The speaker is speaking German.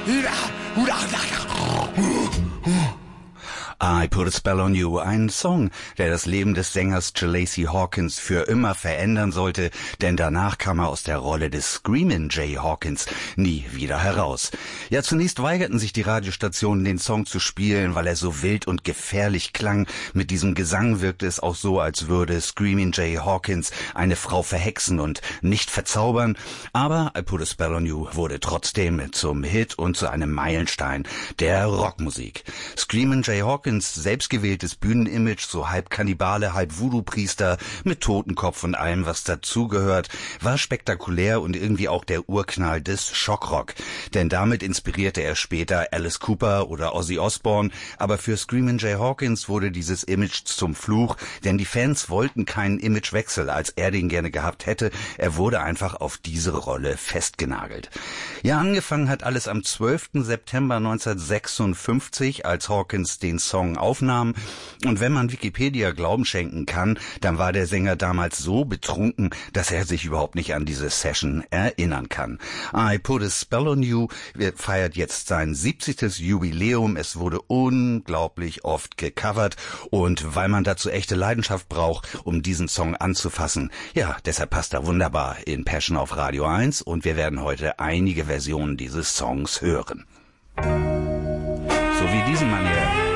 I Put a Spell on You, ein Song, der das Leben des Sängers Lacey Hawkins für immer verändern sollte, denn danach kam er aus der Rolle des Screamin' Jay Hawkins nie wieder heraus. Ja, zunächst weigerten sich die Radiostationen, den Song zu spielen, weil er so wild und gefährlich klang. Mit diesem Gesang wirkte es auch so, als würde Screamin' Jay Hawkins eine Frau verhexen und nicht verzaubern. Aber I Put a Spell on You wurde trotzdem zum Hit und zu einem Meilenstein der Rockmusik. Screamin' Jay Hawkins, selbstgewähltes Bühnenimage, so halb Kannibale, halb Voodoo-Priester, mit Totenkopf und allem, was dazugehört, war spektakulär und irgendwie auch der Urknall des Schockrock. Denn damit inspirierte er später Alice Cooper oder Ozzy Osbourne, aber für Screamin' Jay Hawkins wurde dieses Image zum Fluch, denn die Fans wollten keinen Imagewechsel, als er den gerne gehabt hätte. Er wurde einfach auf diese Rolle festgenagelt. Ja, angefangen hat alles am 12. September 1956, als Hawkins den Song aufnahm. Und wenn man Wikipedia Glauben schenken kann, dann war der Sänger damals so betrunken, dass er sich überhaupt nicht an diese Session erinnern kann. I Put a Spell on You feiert jetzt sein 70. Jubiläum. Es wurde unglaublich oft gecovert und weil man dazu echte Leidenschaft braucht, um diesen Song anzufassen, ja, deshalb passt er wunderbar in Passion auf Radio 1 und wir werden heute einige Versionen dieses Songs hören. So wie diesen Mann hier.